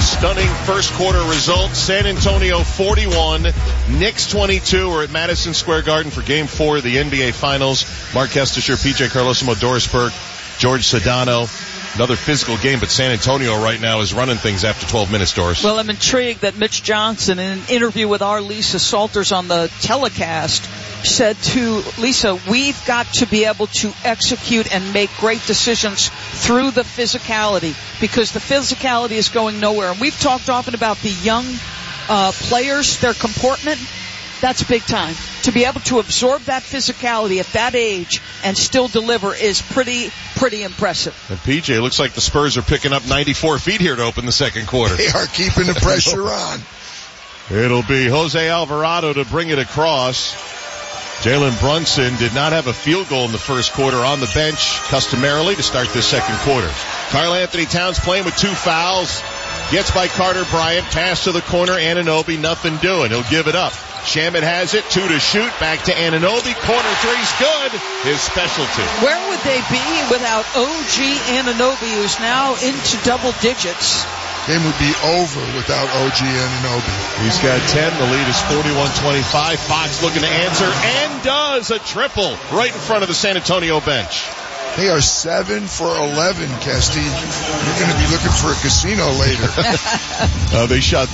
stunning first quarter results. San Antonio 41, Knicks 22. We're at Madison Square Garden for Game 4 of the NBA Finals. Mark Kestisher, PJ Carlosimo, Doris Burke, George Sedano. Another physical game, but San Antonio right now is running things after 12 minutes, Doris. Well, I'm intrigued that Mitch Johnson, in an interview with our Lisa Salters on the telecast, said to Lisa, we've got to be able to execute and make great decisions through the physicality, because the physicality is going nowhere. And we've talked often about the young players, their comportment. That's big time. To be able to absorb that physicality at that age and still deliver is pretty impressive. And PJ, looks like the Spurs are picking up 94 feet here to open the second quarter. They are keeping the pressure on. It'll be Jose Alvarado to bring it across. Jalen Brunson did not have a field goal in the first quarter, on the bench customarily to start this second quarter. Karl Anthony Towns playing with 2 fouls. Gets by Carter Bryant. Pass to the corner. Anunoby, nothing doing. He'll give it up. Shamet has it. 2 to shoot. Back to Anunoby. Corner three's good. His specialty. Where would they be without OG Anunoby, who's now into double digits? Game would be over without OG Anunoby. He's got 10. The lead is 41-25. Fox looking to answer and does a triple right in front of the San Antonio bench. They are 7 for 11, Kesty. You're going to be looking for a casino later. They shot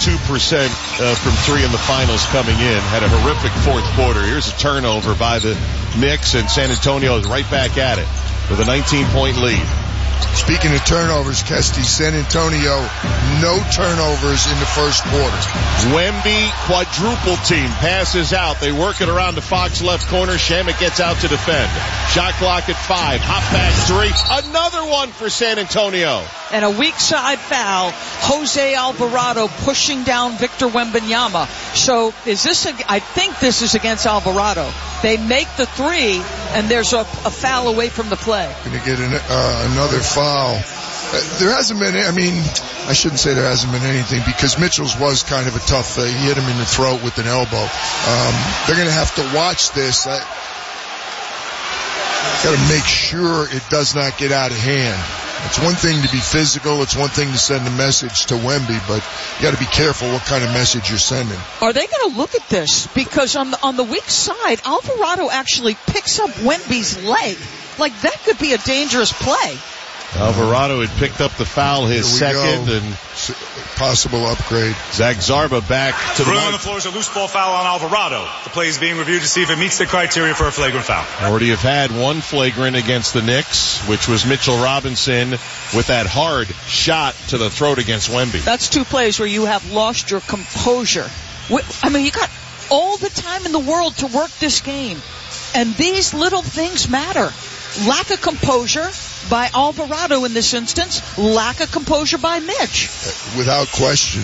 32% from 3 in the finals coming in. Had a horrific fourth quarter. Here's a turnover by the Knicks, and San Antonio is right back at it with a 19-point lead. Speaking of turnovers, Kesty, San Antonio, no turnovers in the first quarter. Wemby quadruple team passes out. They work it around the Fox left corner. Shamet gets out to defend. Shot clock at 5. Hop back 3. Another one for San Antonio. And a weak side foul. Jose Alvarado pushing down Victor Wembanyama. So I think this is against Alvarado. They make the 3, and there's a foul away from the play. Going to get another foul. There hasn't been, I shouldn't say there hasn't been anything, because Mitchell's was kind of a tough, he hit him in the throat with an elbow. They're going to have to watch this. Got to make sure it does not get out of hand. It's one thing to be physical. It's one thing to send a message to Wemby, but you got to be careful what kind of message you're sending. Are they going to look at this? Because on the weak side, Alvarado actually picks up Wemby's leg. Like, that could be a dangerous play. Alvarado had picked up the foul, his second, and possible upgrade. Zach Zarba back to the line. On the floor is a loose ball foul on Alvarado. The play is being reviewed to see if it meets the criteria for a flagrant foul. Already have had one flagrant against the Knicks, which was Mitchell Robinson with that hard shot to the throat against Wemby. That's 2 plays where you have lost your composure. You got all the time in the world to work this game, and these little things matter. Lack of composure by Alvarado in this instance, lack of composure by Mitch. Without question.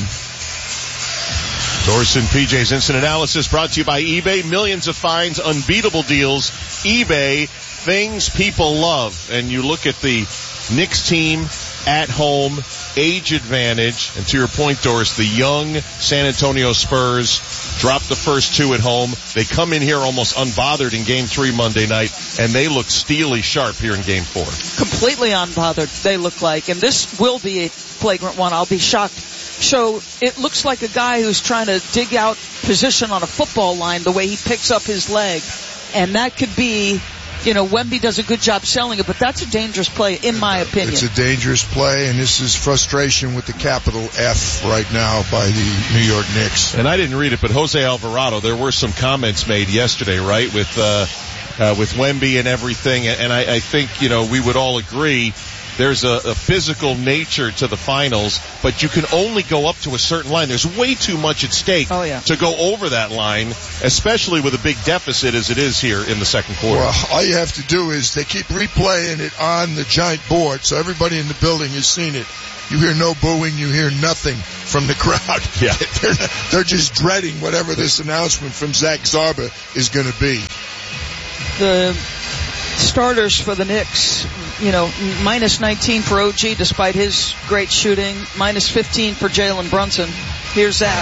Doris and PJ's Instant Analysis brought to you by eBay. Millions of finds, unbeatable deals. eBay, things people love. And you look at the Knicks team at home, age advantage, and to your point, Doris, the young San Antonio Spurs drop the first 2 at home. They come in here almost unbothered in Game 3 Monday night, and they look steely sharp here in Game 4. Completely unbothered, they look like. And this will be a flagrant one. I'll be shocked. So it looks like a guy who's trying to dig out position on a football line the way he picks up his leg. And that could be, Wemby does a good job selling it, but that's a dangerous play, in my opinion. It's a dangerous play, and this is frustration with the capital F right now by the New York Knicks. And I didn't read it, but Jose Alvarado, there were some comments made yesterday, right, with Wemby and everything, and I think, we would all agree there's a physical nature to the finals, but you can only go up to a certain line. There's way too much at stake to go over that line, especially with a big deficit as it is here in the second quarter. Well, all you have to do is they keep replaying it on the giant board, so everybody in the building has seen it. You hear no booing, you hear nothing from the crowd. Yeah. They're just dreading whatever this announcement from Zach Zarba is going to be. The starters for the Knicks, minus 19 for OG despite his great shooting, minus 15 for Jalen Brunson. Here's Zach.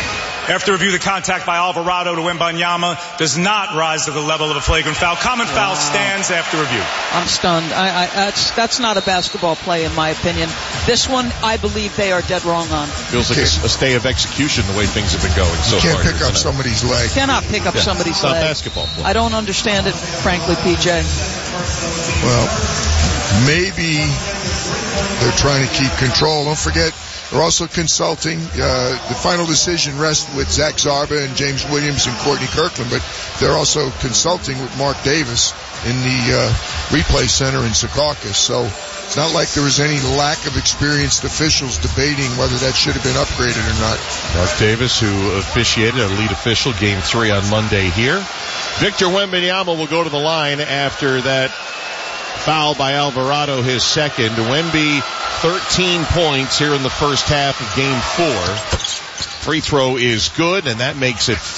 After review, the contact by Alvarado to Wembanyama does not rise to the level of a flagrant foul. Common foul stands after review. I'm stunned. That's not a basketball play in my opinion. This one, I believe they are dead wrong on. Feels like a stay of execution the way things have been going so far. You can't pick up somebody's leg. Cannot pick up somebody's leg. It's not basketball play. I don't understand it, frankly, PJ. Well, maybe they're trying to keep control. Don't forget, they're also consulting. The final decision rests with Zach Zarba and James Williams and Courtney Kirkland, but they're also consulting with Mark Davis in the replay center in Secaucus. So it's not like there was any lack of experienced officials debating whether that should have been upgraded or not. Mark Davis, who officiated, a lead official, Game 3 on Monday here. Victor Wembanyama will go to the line after that foul by Alvarado, his second. Wemby, 13 points here in the first half of Game 4. Free throw is good, and that makes it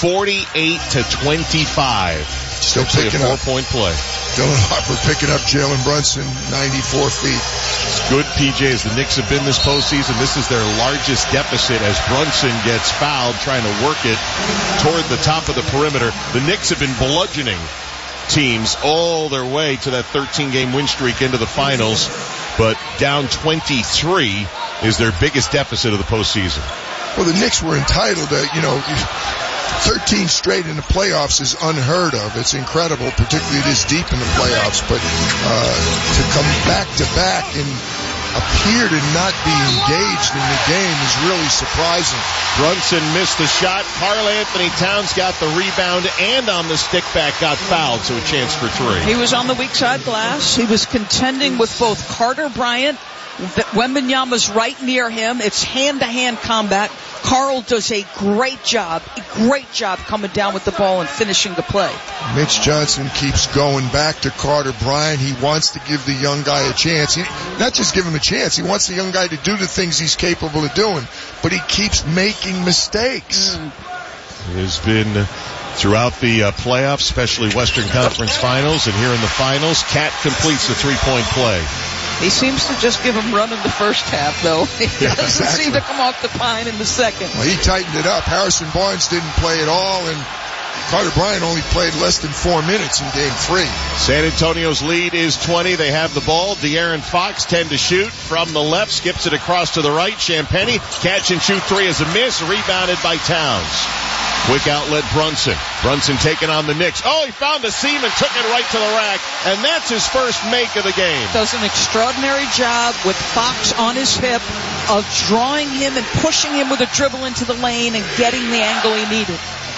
48-25. Still picking a 4-point play. Dylan Harper picking up Jalen Brunson, 94 feet. It's good, PJ, as the Knicks have been this postseason. This is their largest deficit as Brunson gets fouled, trying to work it toward the top of the perimeter. The Knicks have been bludgeoning teams all their way to that 13-game win streak into the finals, but down 23 is their biggest deficit of the postseason. Well, the Knicks were entitled to, 13 straight in the playoffs is unheard of. It's incredible, particularly this deep in the playoffs, but to come back-to-back and appear to not be engaged in the game is really surprising. Brunson missed the shot. Karl Anthony Towns got the rebound and on the stick back got fouled, so a chance for 3. He was on the weak side glass. He was contending with both Carter Bryant. Wembanyama's right near him. It's hand-to-hand combat. Karl does a great job coming down with the ball and finishing the play. Mitch Johnson keeps going back to Carter Bryant. He wants to give the young guy a chance. Not just give him a chance. He wants the young guy to do the things he's capable of doing. But he keeps making mistakes. It has been throughout the playoffs, especially Western Conference Finals, and here in the finals, Cat completes the 3-point play. He seems to just give him run in the first half, though. He doesn't seem to come off the pine in the second. Well, he tightened it up. Harrison Barnes didn't play at all, and Carter Bryant only played less than 4 minutes in Game 3. San Antonio's lead is 20. They have the ball. De'Aaron Fox, 10 to shoot. From the left, skips it across to the right. Champagnie, catch and shoot 3 is a miss. Rebounded by Towns. Quick outlet, Brunson. Brunson taking on the Knicks. Oh, he found the seam and took it right to the rack. And that's his first make of the game. Does an extraordinary job with Fox on his hip of drawing him and pushing him with a dribble into the lane and getting the angle he needed.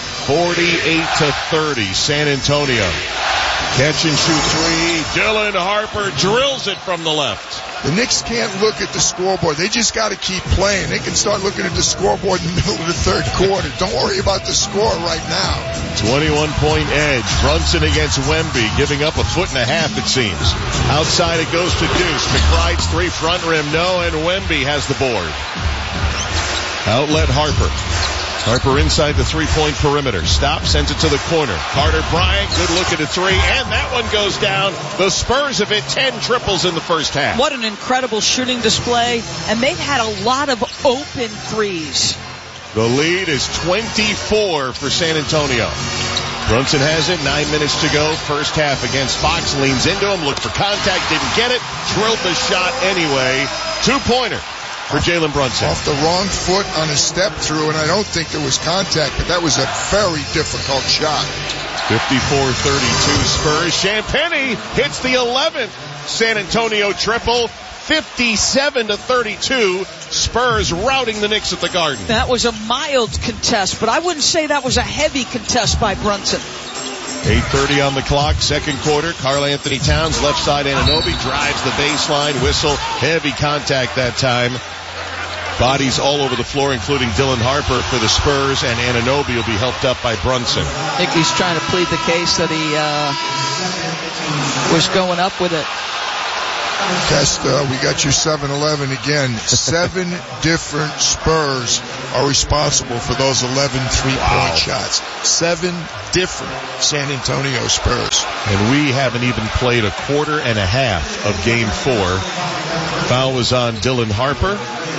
48-30, San Antonio. Catch and shoot 3. Dylan Harper drills it from the left. The Knicks can't look at the scoreboard. They just got to keep playing. They can start looking at the scoreboard in the middle of the third quarter. Don't worry about the score right now. 21-point edge. Brunson against Wemby, giving up 1.5 feet, it seems. Outside it goes to Deuce. McBride's 3 front rim, no, and Wemby has the board. Outlet Harper. Harper inside the 3-point perimeter. Stop, sends it to the corner. Carter Bryant, good look at a 3, and that one goes down. The Spurs have hit 10 triples in the first half. What an incredible shooting display, and they've had a lot of open threes. The lead is 24 for San Antonio. Brunson has it, 9 minutes to go. First half against Fox, leans into him, looked for contact, didn't get it, drilled the shot anyway. 2-pointer. For Jalen Brunson. Off the wrong foot on a step through, and I don't think there was contact, but that was a very difficult shot. 54-32 Spurs. Champagnie hits the 11th San Antonio triple. 57-32 Spurs routing the Knicks at the Garden. That was a mild contest, but I wouldn't say that was a heavy contest by Brunson. 8:30 on the clock, second quarter. Karl Anthony Towns, left side Anunoby, drives the baseline, whistle, heavy contact that time. Bodies all over the floor, including Dylan Harper for the Spurs, and Anunoby will be helped up by Brunson. I think he's trying to plead the case that he was going up with it. Test, we got your 7-11 again. 7 different Spurs are responsible for those 11 3-point shots. 7 different San Antonio Spurs. And we haven't even played a quarter and a half of Game 4. Foul was on Dylan Harper.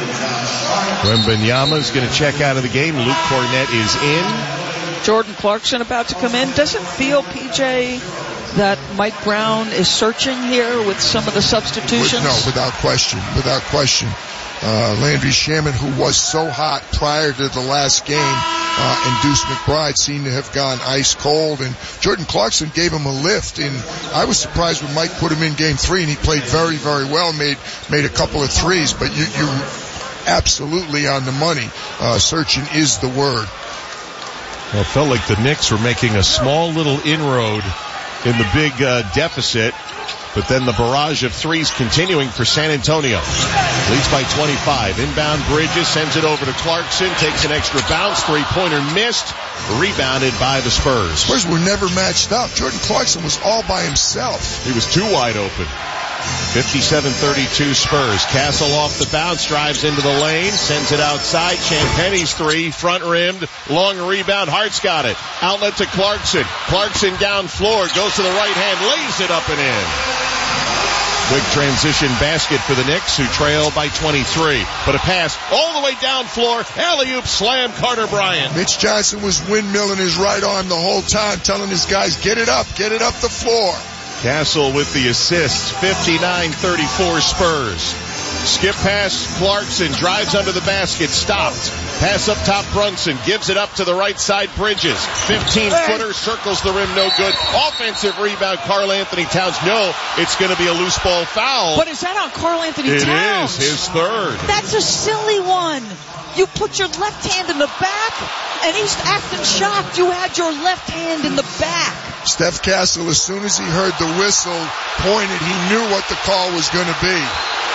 Wembanyama's going to check out of the game. Luke Cornett is in. Jordan Clarkson about to come in. Doesn't feel, PJ, that Mike Brown is searching here with some of the substitutions? No, without question. Without question. Landry Shaman, who was so hot prior to the last game, and Deuce McBride seemed to have gone ice cold, and Jordan Clarkson gave him a lift, and I was surprised when Mike put him in game 3, and he played very, very well, made a couple of threes, but you absolutely on the money. Searching is the word. Well, it felt like the Knicks were making a small little inroad in the big deficit, but then the barrage of threes continuing for San Antonio. Leads by 25. Inbound Bridges sends it over to Clarkson, takes an extra bounce, three-pointer missed, rebounded by the Spurs. Spurs were never matched up. Jordan Clarkson was all by himself. He was too wide open. 57-32 Spurs. Castle off the bounce, drives into the lane, sends it outside. Champagne's three, front rimmed, long rebound. Hart's got it. Outlet to Clarkson. Clarkson down floor, goes to the right hand, lays it up and in. Quick transition basket for the Knicks, who trail by 23. But a pass all the way down floor. Alley-oop slam, Carter Bryant. Mitch Johnson was windmilling his right arm the whole time, telling his guys, get it up the floor. Castle with the assist. 59-34 Spurs. Skip pass, Clarkson drives under the basket, stopped. Pass up top, Brunson gives it up to the right side, Bridges. 15-footer, circles the rim, no good. Offensive rebound, Karl Anthony Towns. No, it's going to be a loose ball foul. But is that on Karl Anthony Towns? It is, his third. That's a silly one. You put your left hand in the back, and he's acting shocked. You had your left hand in the back. Steph Castle, as soon as he heard the whistle pointed, he knew what the call was going to be.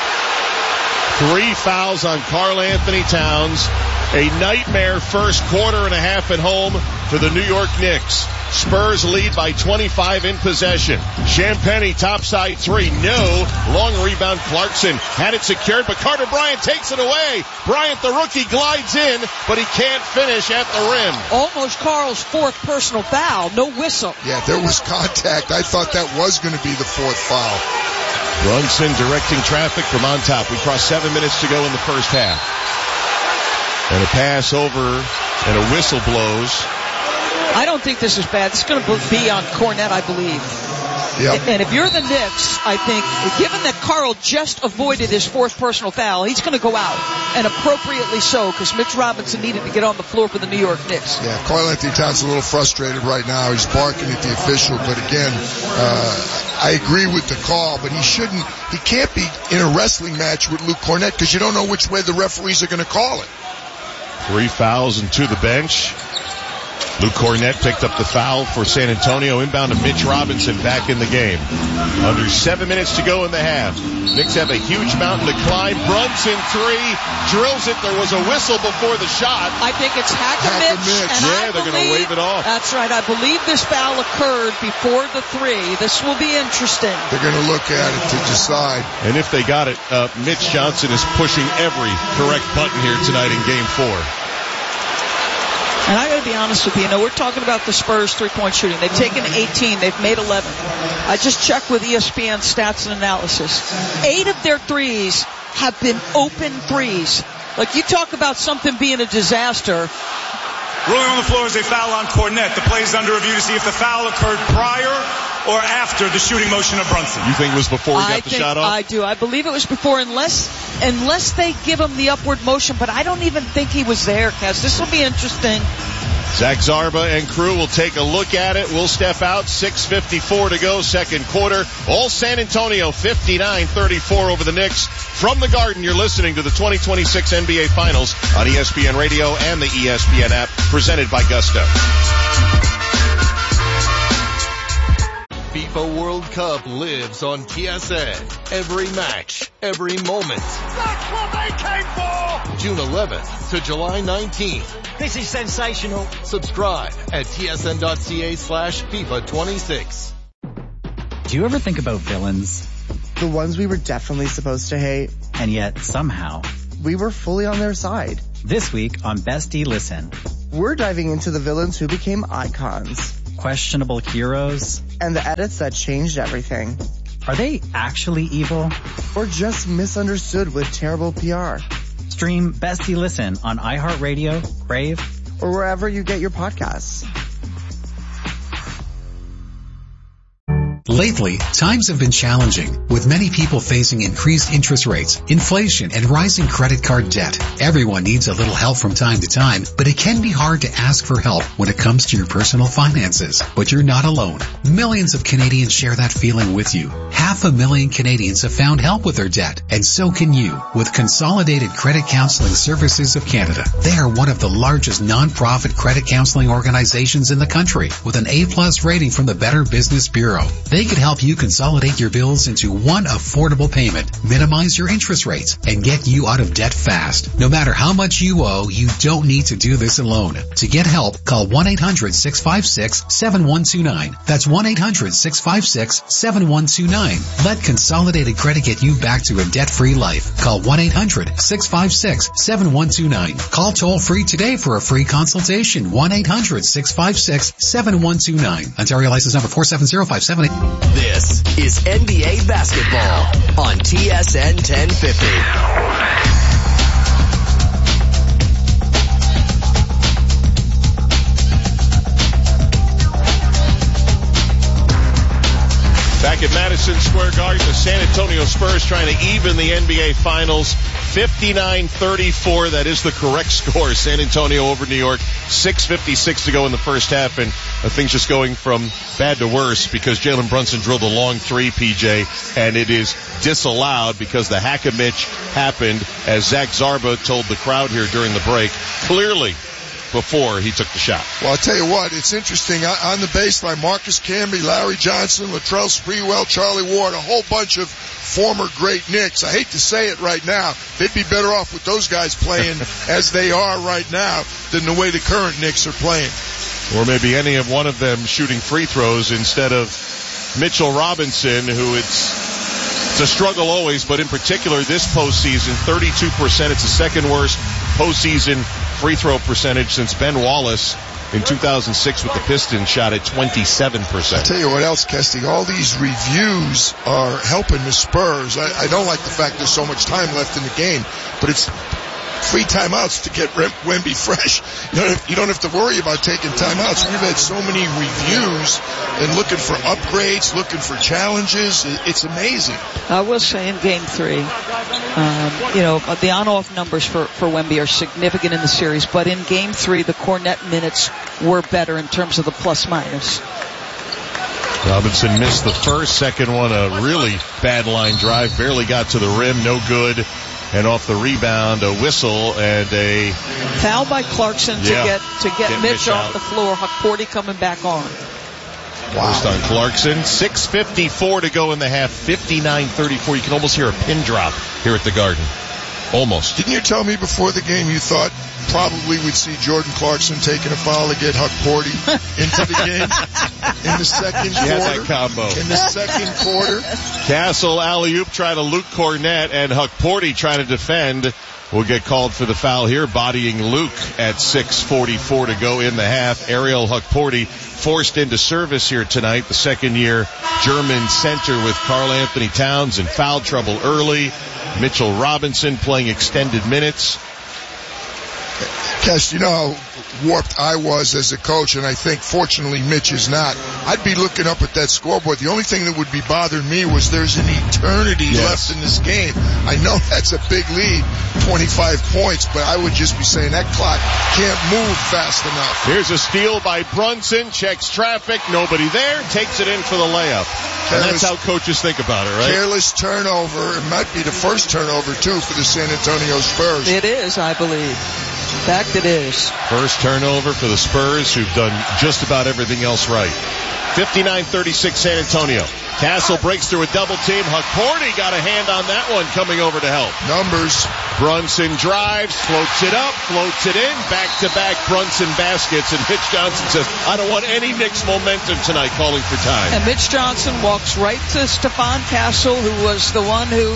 3 fouls on Karl Anthony Towns. A nightmare first quarter and a half at home for the New York Knicks. Spurs lead by 25 in possession. Champagnie topside three. No. Long rebound. Clarkson had it secured, but Carter Bryant takes it away. Bryant, the rookie, glides in, but he can't finish at the rim. Almost Carl's fourth personal foul. No whistle. Yeah, there was contact. I thought that was going to be the fourth foul. Brunson directing traffic from on top. We crossed 7 minutes to go in the first half. And a pass over and a whistle blows. I don't think this is bad. It's going to be on Cornett, I believe. Yep. And if you're the Knicks, I think, given that Karl just avoided his fourth personal foul, he's going to go out, and appropriately so, because Mitch Robinson needed to get on the floor for the New York Knicks. Yeah, Karl Anthony Towns is a little frustrated right now. He's barking at the official, but again, I agree with the call, but he can't be in a wrestling match with Luke Cornett, because you don't know which way the referees are going to call it. 3 fouls and to the bench. Luke Cornett picked up the foul for San Antonio. Inbound to Mitch Robinson back in the game. Under 7 minutes to go in the half. Knicks have a huge mountain to climb. Brunson three, drills it. There was a whistle before the shot. I think it's Hack-a-Mitch. Yeah, they're going to wave it off. That's right. I believe this foul occurred before the three. This will be interesting. They're going to look at it to decide. And if they got it, Mitch Johnson is pushing every correct button here tonight in Game 4. And I got to be honest with you, we're talking about the Spurs three-point shooting. They've taken 18. They've made 11. I just checked with ESPN stats and analysis. 8 of their threes have been open threes. Like, you talk about something being a disaster. Ruling on the floor is a foul on Cornett. The play is under review to see if the foul occurred prior or after the shooting motion of Brunson. You think it was before he got the shot off? I do. I believe it was before, unless they give him the upward motion, but I don't even think he was there, Kaz. This will be interesting. Zach Zarba and crew will take a look at it. We'll step out. 6:54 to go, second quarter. All San Antonio 59-34 over the Knicks. From the Garden, you're listening to the 2026 NBA Finals on ESPN Radio and the ESPN app, presented by Gusto. FIFA World Cup lives on TSN. Every match, every moment. That's what they came for! June 11th to July 19th. This is sensational. Subscribe at tsn.ca/FIFA26. Do you ever think about villains? The ones we were definitely supposed to hate. And yet, somehow, we were fully on their side. This week on Bestie Listen, we're diving into the villains who became icons. Questionable heroes. And the edits that changed everything. Are they actually evil? Or just misunderstood with terrible PR? Stream Bestie Listen on iHeartRadio, Brave, or wherever you get your podcasts. Lately, times have been challenging, with many people facing increased interest rates, inflation, and rising credit card debt. Everyone needs a little help from time to time, but it can be hard to ask for help when it comes to your personal finances. But you're not alone. Millions of Canadians share that feeling with you. 500,000 Canadians have found help with their debt, and so can you with Consolidated Credit Counseling Services of Canada. They are one of the largest non-profit credit counseling organizations in the country, with an A+ rating from the Better Business Bureau. They could help you consolidate your bills into one affordable payment, minimize your interest rates, and get you out of debt fast. No matter how much you owe, you don't need to do this alone. To get help, call 1-800-656-7129. That's 1-800-656-7129. Let Consolidated Credit get you back to a debt-free life. Call 1-800-656-7129. Call toll-free today for a free consultation. 1-800-656-7129. Ontario license number 470578. This is NBA basketball on TSN 1050. Back at Madison Square Garden, the San Antonio Spurs trying to even the NBA Finals. 59-34, that is the correct score. San Antonio over New York. 6:56 to go in the first half, and things just going from bad to worse because Jalen Brunson drilled a long three, PJ, and it is disallowed because the hack-a-mitch happened, as Zach Zarba told the crowd here during the break, clearly before he took the shot. Well, I'll tell you what, it's interesting. On the baseline, Marcus Camby, Larry Johnson, Latrell Sprewell, Charlie Ward, a whole bunch of former great Knicks. I hate to say it right now. They'd be better off with those guys playing as they are right now than the way the current Knicks are playing. Or maybe any of one of them shooting free throws instead of Mitchell Robinson, who it's a struggle always, but in particular this postseason, 32%. It's the second worst postseason free throw percentage since Ben Wallace in 2006 with the Pistons shot at 27%. I'll tell you what else, Kesty, all these reviews are helping the Spurs. I don't like the fact there's so much time left in the game, but it's free timeouts to get Wemby fresh. You don't have to worry about taking timeouts. We've had so many reviews and looking for upgrades, looking for challenges. It's amazing. I will say in Game 3, the on-off numbers for Wemby are significant in the series, but in Game 3, the Cornet minutes were better in terms of the plus-minus. Robinson missed the second one, a really bad line drive, barely got to the rim, no good. And off the rebound, a whistle and a foul by Clarkson to get Mitch off the floor. Hukporti coming back on. Wow. First on Clarkson. 6:54 to go in the half. 59-34. You can almost hear a pin drop here at the Garden. Almost. Didn't you tell me before the game you thought probably we'd see Jordan Clarkson taking a foul to get Hukporti into the game in the second quarter? Had that combo. In the second quarter. Castle alley-oop trying to Luke Cornet, and Hukporti trying to defend. Will get called for the foul here, bodying Luke at 6:44 to go in the half. Ariel Hukporti forced into service here tonight, the second-year German center with Karl Anthony Towns in foul trouble early. Mitchell Robinson playing extended minutes. Cash, you know how warped I was as a coach, and I think fortunately Mitch is not. I'd be looking up at that scoreboard. The only thing that would be bothering me was there's an eternity left in this game. I know that's a big lead, 25 points, but I would just be saying that clock can't move fast enough. Here's a steal by Brunson, checks traffic, nobody there, takes it in for the layup. And that's how coaches think about it, right? Careless turnover. It might be the first turnover, too, for the San Antonio Spurs. It is, I believe. In fact, it is. First turnover for the Spurs, who've done just about everything else right. 59-36 San Antonio. Castle breaks through a double team. Hukporti got a hand on that one coming over to help. Numbers. Brunson drives, floats it up, floats it in. Back-to-back Brunson baskets. And Mitch Johnson says, I don't want any Knicks momentum tonight, calling for time. And Mitch Johnson walks right to Stephon Castle, who was the one who,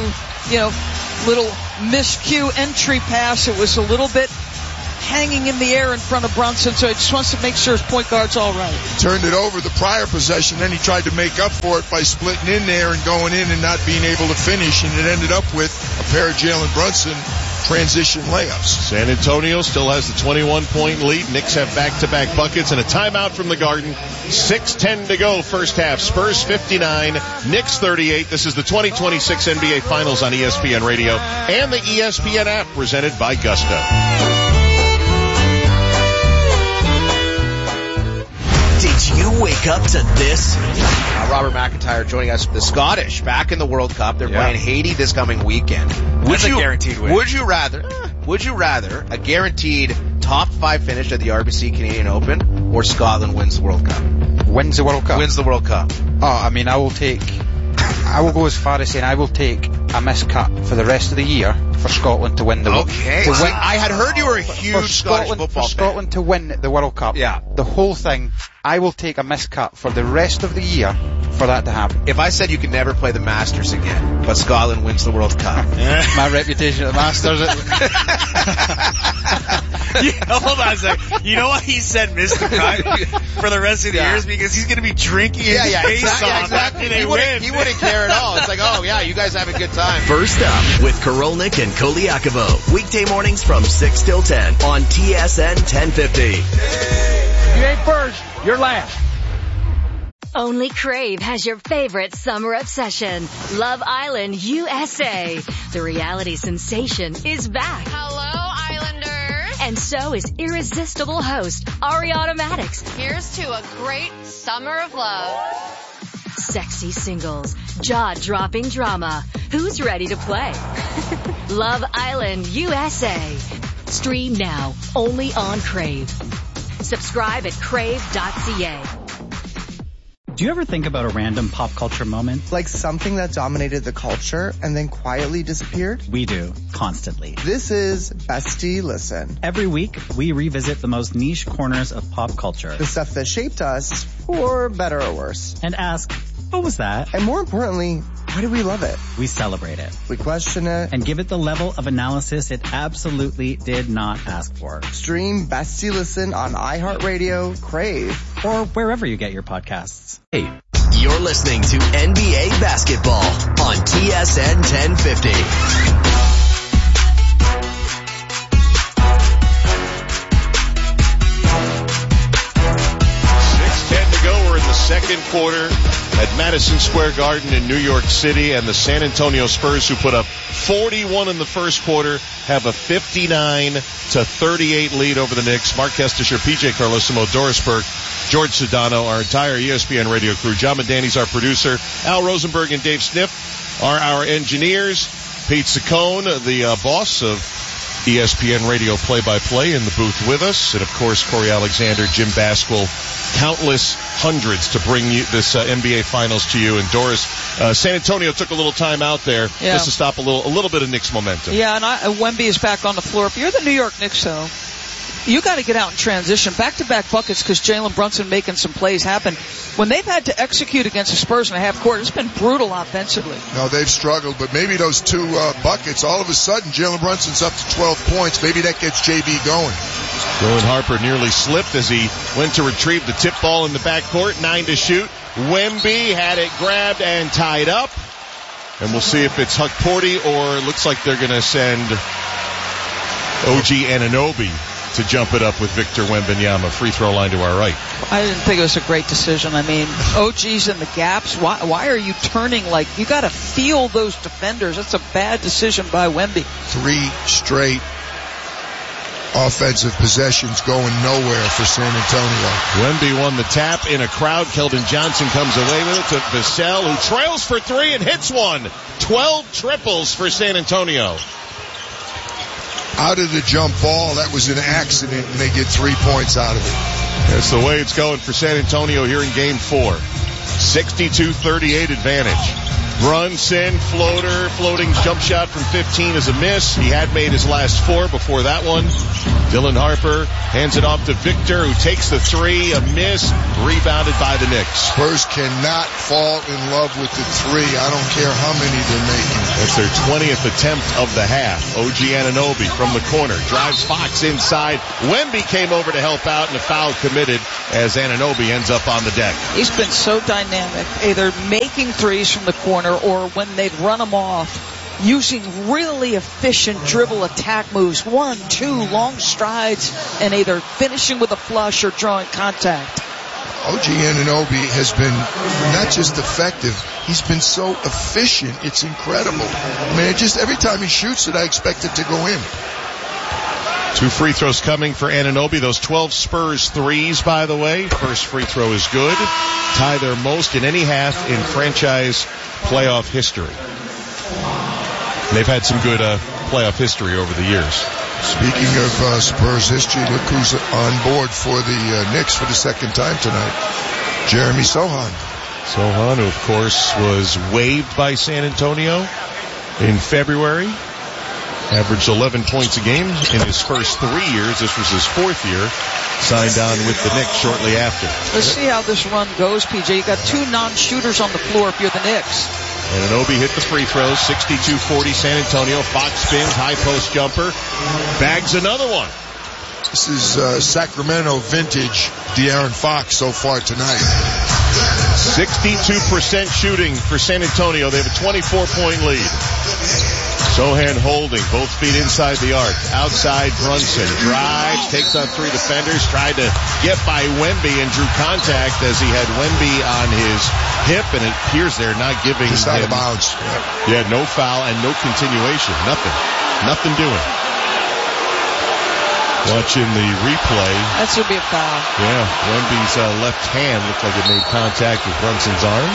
little miscue entry pass. It was a little bit hanging in the air in front of Brunson, so he just wants to make sure his point guard's all right. Turned it over the prior possession, then he tried to make up for it by splitting in there and going in and not being able to finish, and it ended up with a pair of Jalen Brunson transition layups. San Antonio still has the 21-point lead. Knicks have back-to-back buckets and a timeout from the Garden. 6:10 to go first half. Spurs 59, Knicks 38. This is the 2026 NBA Finals on ESPN Radio and the ESPN app presented by Gusto. Did you wake up to this? Robert McIntyre joining us. The Scottish back in the World Cup. They're playing Haiti this coming weekend. That's a guaranteed win. Would you rather a guaranteed top 5 finish at the RBC Canadian Open or Scotland wins the World Cup? Wins the World Cup. Wins the World Cup. Oh, I mean, I will go as far as saying I will take a miscut for the rest of the year for Scotland to win the World Cup. Okay. I had heard you were a huge Scottish football fan. For Scotland to win the World Cup. Yeah. The whole thing, I will take a miscut for the rest of the year for that to happen. If I said you could never play the Masters again, but Scotland wins the World Cup. My reputation at the Masters. Hold on a second. You know why he said Mr. Cut for the rest of the years? Because he's going to be drinking his face off after they win. He wouldn't care at all. It's like, oh yeah, you guys have a good time. First up with Korolnik and Koliakovo. Weekday mornings from 6 till 10 on TSN 1050. You ain't first, you're last. Only Crave has your favorite summer obsession. Love Island, USA. The reality sensation is back. Hello, Islanders. And so is irresistible host Ariana Maddox. Here's to a great summer of love. Sexy singles, jaw-dropping drama. Who's ready to play? Love Island, USA. Stream now, only on Crave. Subscribe at crave.ca. Do you ever think about a random pop culture moment? Like something that dominated the culture and then quietly disappeared? We do, constantly. This is Bestie Listen. Every week, we revisit the most niche corners of pop culture. The stuff that shaped us, for better or worse. And ask, what was that? And more importantly, why do we love it? We celebrate it. We question it. And give it the level of analysis it absolutely did not ask for. Stream Bestie Listen on iHeartRadio, Crave, or wherever you get your podcasts. Hey, you're listening to NBA Basketball on TSN 1050. 6:10 to go. We're in the second quarter at Madison Square Garden in New York City, and the San Antonio Spurs, who put up 41 in the first quarter, have a 59-38 lead over the Knicks. Mark Kestisher, PJ Carlosimo, Doris Burke, George Sedano, our entire ESPN radio crew. John Medani's our producer. Al Rosenberg and Dave Sniff are our engineers. Pete Saccone, the boss of ESPN radio play-by-play, in the booth with us. And, of course, Corey Alexander, Jim Basquill, countless hundreds to bring you this NBA Finals to you. And Doris, San Antonio took a little time out there just to stop a little bit of Knicks momentum. Yeah, and Wemby is back on the floor. If you're the New York Knicks, though, you got to get out and transition. Back-to-back buckets because Jalen Brunson making some plays happen. When they've had to execute against the Spurs in a half court, it's been brutal offensively. No, they've struggled, but maybe those two buckets, all of a sudden, Jalen Brunson's up to 12 points. Maybe that gets JB going. Dylan Harper nearly slipped as he went to retrieve the tip ball in the backcourt. 9 to shoot. Wemby had it grabbed and tied up. And we'll see if it's Huck Porty or it looks like they're going to send OG Anunoby to jump it up with Victor Wembanyama. Free throw line to our right. I didn't think it was a great decision. I mean, OG's in the gaps. Why are you turning like you got to feel those defenders? That's a bad decision by Wemby. 3 straight offensive possessions going nowhere for San Antonio. Wemby won the tap in a crowd. Keldon Johnson comes away with it to Vassell, who trails for 3 and hits one. 12 triples for San Antonio. Out of the jump ball, that was an accident, and they get 3 points out of it. That's the way it's going for San Antonio here in Game 4. 62-38 advantage. Brunson, floating jump shot from 15 is a miss. He had made his last 4 before that one. Dylan Harper hands it off to Victor, who takes the 3, a miss, rebounded by the Knicks. Spurs cannot fall in love with the 3. I don't care how many they're making. That's their 20th attempt of the half. OG Anunoby from the corner drives Fox inside. Wemby came over to help out, and a foul committed as Anunoby ends up on the deck. He's been so dynamic, either making threes from the corner or when they'd run him off. using really efficient dribble attack moves. 1, 2 long strides, and either finishing with a flush or drawing contact. OG Anunoby has been not just effective, he's been so efficient. It's incredible. I mean, every time he shoots it, I expect it to go in. 2 free throws coming for Anunoby. Those 12 Spurs threes, by the way. First free throw is good. Tie their most in any half in franchise playoff history. They've had some good playoff history over the years. Speaking of Spurs history, look who's on board for the Knicks for the second time tonight. Jeremy Sohan. Sohan, who of course was waived by San Antonio in February. Averaged 11 points a game in his first 3 years. This was his 4th year. Signed on with the Knicks shortly after. Let's see how this run goes, PJ. You got 2 non-shooters on the floor if you're the Knicks. Anunoby hit the free throws, 62-40 San Antonio. Fox spins, high post jumper, bags another one. This is Sacramento vintage De'Aaron Fox so far tonight. 62% shooting for San Antonio. They have a 24-point lead. Sohan holding, both feet inside the arc. Outside, Brunson drives, takes on 3 defenders, tried to get by Wemby and drew contact as he had Wemby on his hip, and it appears they're not giving just him. Out of bounds. Yeah, no foul and no continuation. Nothing doing. Watching the replay. That should be a foul. Yeah, Wemby's left hand looked like it made contact with Brunson's arm.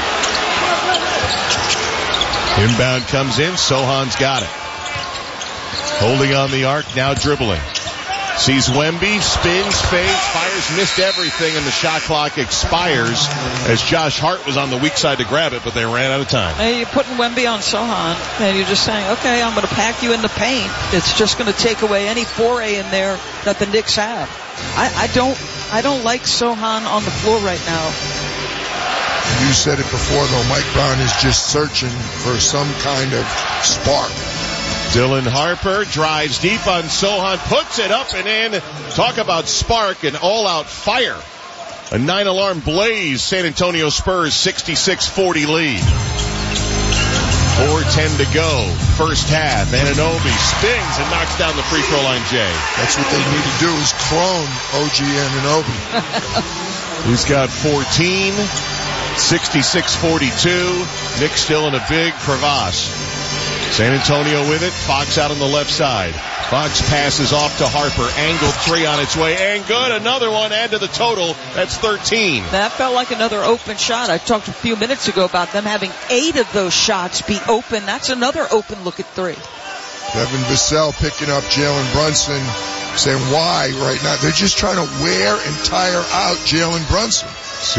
Inbound comes in. Sohan's got it. Holding on the arc, now dribbling. Sees Wemby, spins, fades, fires, missed everything, and the shot clock expires as Josh Hart was on the weak side to grab it, but they ran out of time. Hey, you're putting Wemby on Sohan, and you're just saying, okay, I'm going to pack you in the paint. It's just going to take away any foray in there that the Knicks have. I don't like Sohan on the floor right now. You said it before, though. Mike Brown is just searching for some kind of spark. Dylan Harper drives deep on Sohan, puts it up and in. Talk about spark and all-out fire. A 9-alarm blaze. San Antonio Spurs 66-40 lead. 4:10 to go. First half. Anunoby spins and knocks down the free throw line, Jay. That's what they need to do is clone OG Anunoby. He's got 14. 66-42. Knicks still in a big crevasse. San Antonio with it. Fox out on the left side. Fox passes off to Harper. Angled 3 on its way. And good. Another one. Add to the total. That's 13. That felt like another open shot. I talked a few minutes ago about them having 8 of those shots be open. That's another open look at 3. Devin Vassell picking up Jalen Brunson, saying why right now. They're just trying to wear and tire out Jalen Brunson.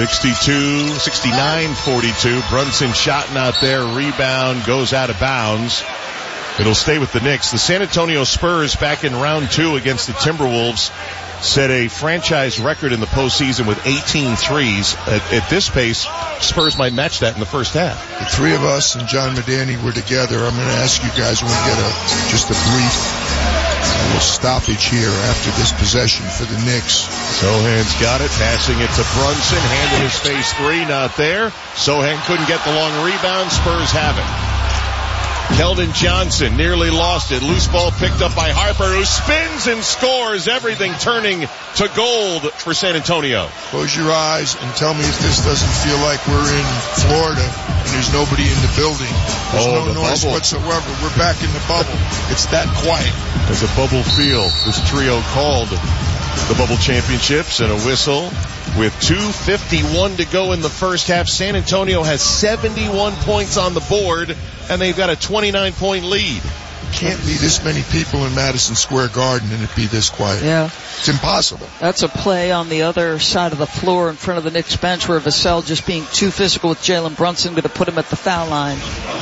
69-42. Brunson shot not there. Rebound goes out of bounds. It'll stay with the Knicks. The San Antonio Spurs back in round 2 against the Timberwolves set a franchise record in the postseason with 18 threes. At this pace, Spurs might match that in the first half. The 3 of us and John Medani were together. I'm going to ask you guys when we get just a brief stoppage here after this possession for the Knicks. Sohan's got it, passing it to Brunson, hand in his face 3, not there. Sohan couldn't get the long rebound. Spurs have it. Keldon Johnson nearly lost it. Loose ball picked up by Harper, who spins and scores. Everything turning to gold for San Antonio. Close your eyes and tell me if this doesn't feel like we're in Florida and there's nobody in the building. There's no noise whatsoever. We're back in the bubble. It's that quiet. There's a bubble feel. This trio called the bubble championships and a whistle. With 2:51 to go in the first half, San Antonio has 71 points on the board, and they've got a 29-point lead. Can't be this many people in Madison Square Garden and it be this quiet. Yeah. It's impossible. That's a play on the other side of the floor in front of the Knicks bench where Vassell, just being too physical with Jalen Brunson, going to put him at the foul line.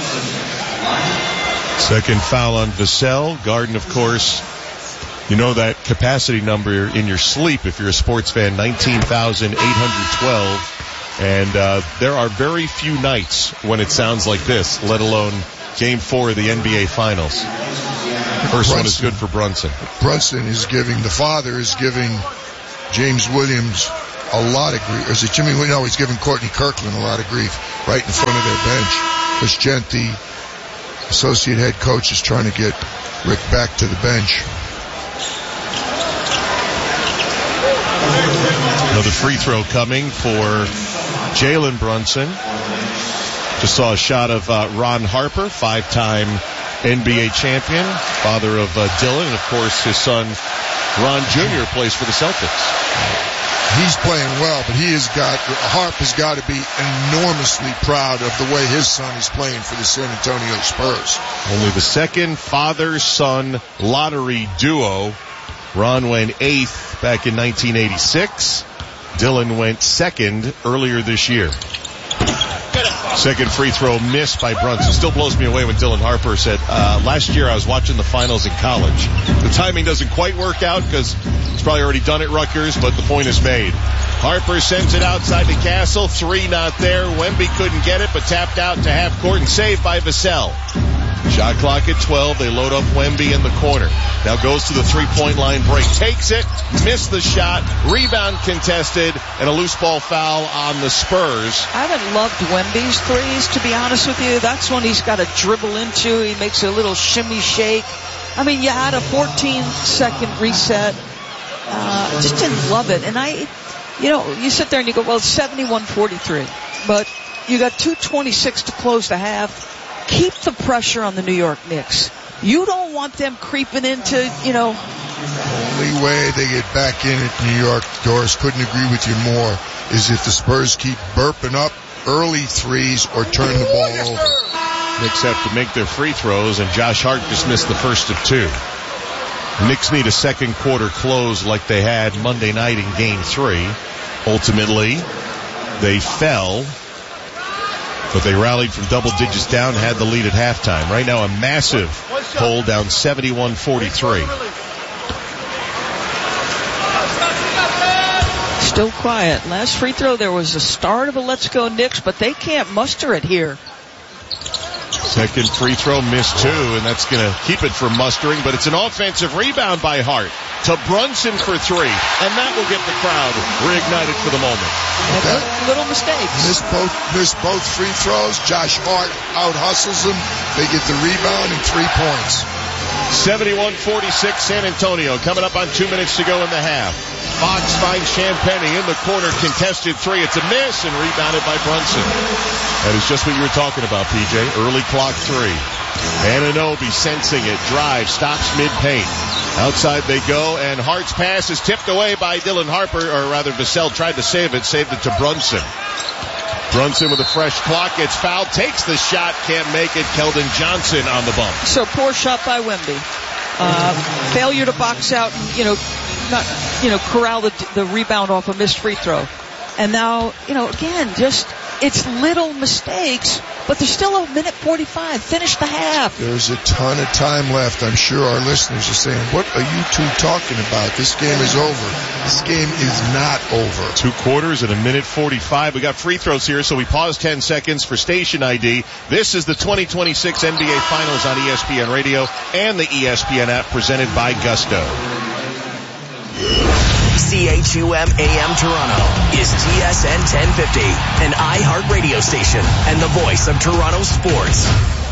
Second foul on Vassell. Garden, of course, you know that capacity number in your sleep if you're a sports fan, 19,812. And there are very few nights when it sounds like this, let alone Game 4 of the NBA Finals. First one is good for Brunson. The father is giving James Williams a lot of grief. Or is it Jimmy? No, he's giving Courtney Kirkland a lot of grief right in front of their bench. Because Genti associate head coach is trying to get Rick back to the bench. Another free throw coming for Jalen Brunson. Just saw a shot of Ron Harper, 5-time NBA champion, father of Dylan, and of course his son Ron Jr. plays for the Celtics. He's playing well, but Harp has got to be enormously proud of the way his son is playing for the San Antonio Spurs. Only the second father-son lottery duo. Ron went 8th back in 1986. Dylan went 2nd earlier this year. Second free throw missed by Brunson. Still blows me away when Dylan Harper said, last year I was watching the finals in college. The timing doesn't quite work out because he's probably already done it Rutgers, but the point is made. Harper sends it outside to Castle. 3 not there. Wemby couldn't get it, but tapped out to half court and saved by Vassell. Shot clock at 12. They load up Wemby in the corner. Now goes to the three-point line break. Takes it. Missed the shot. Rebound contested. And a loose ball foul on the Spurs. I haven't loved Wemby's threes, to be honest with you. That's when he's got to dribble into. He makes a little shimmy shake. I mean, you had a 14-second reset. Just didn't love it. And you sit there and you go, well, it's 71-43. But you got 2:26 to close the half. Keep the pressure on the New York Knicks. You don't want them creeping into, Only way they get back in at New York, Doris, couldn't agree with you more, is if the Spurs keep burping up early threes or turn the ball over. Knicks have to make their free throws, and Josh Hart just missed the first of 2. Knicks need a second quarter close like they had Monday night in Game 3. Ultimately, they fell, but they rallied from double digits down and had the lead at halftime. Right now, a massive hold down 71-43. Still quiet. Last free throw, there was a start of a let's go Knicks, but they can't muster it here. Second free throw missed 2, and that's going to keep it from mustering, but it's an offensive rebound by Hart to Brunson for 3, and that will get the crowd reignited for the moment. Little mistakes. Missed both free throws. Josh Hart out-hustles them. They get the rebound and 3 points. 71-46 San Antonio. Coming up on 2 minutes to go in the half. Fox finds Champagnie in the corner, contested 3. It's a miss and rebounded by Brunson. That is just what you were talking about, PJ. Early clock 3. Anunoby sensing it. Drive. Stops mid-paint. Outside they go, and Hart's pass is tipped away by Dylan Harper, or rather Vassell tried to save it. Saved it to Brunson. Brunson with a fresh clock, gets fouled, takes the shot, can't make it. Keldon Johnson on the bump. So poor shot by Wemby. Failure to box out and, corral the rebound off a missed free throw. And now, again, it's little mistakes, but there's still a minute 45. Finish the half. There's a ton of time left. I'm sure our listeners are saying, what are you two talking about? This game is over. This game is not over. 2 quarters and a minute 45. We got free throws here, so we pause 10 seconds for station ID. This is the 2026 NBA Finals on ESPN Radio and the ESPN app, presented by Gusto. CHUM AM Toronto is TSN 1050, an iHeart radio station and the voice of Toronto sports.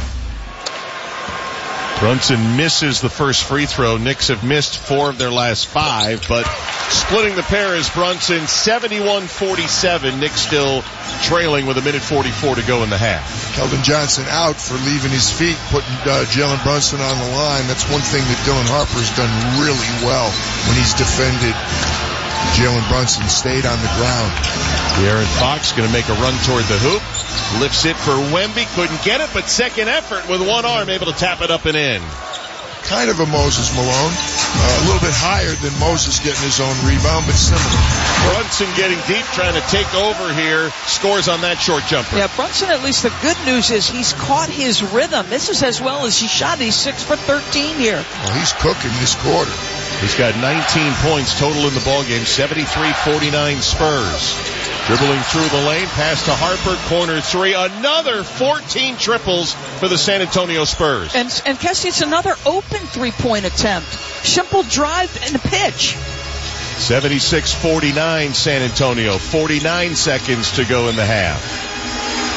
Brunson misses the first free throw. Knicks have missed 4 of their last 5, but splitting the pair is Brunson. 71-47. Knicks still trailing with a minute 44 to go in the half. Keldon Johnson out for leaving his feet, putting Jalen Brunson on the line. That's one thing that Dylan Harper's done really well when he's defended. Jalen Brunson stayed on the ground. De'Aaron Fox going to make a run toward the hoop. Lifts it for Wemby. Couldn't get it, but second effort with one arm, able to tap it up and in. Kind of a Moses Malone. A little bit higher than Moses getting his own rebound, but similar. Brunson getting deep, trying to take over here. Scores on that short jumper. Yeah, Brunson, at least the good news is he's caught his rhythm. This is as well as he shot. He's 6 for 13 here. Well, he's cooking this quarter. He's got 19 points total in the ballgame. 73-49 Spurs. Dribbling through the lane, pass to Harper, corner 3. Another 14 triples for the San Antonio Spurs. And Kessie, it's another open three-point attempt. Simple drive and a pitch. 76-49 San Antonio. 49 seconds to go in the half.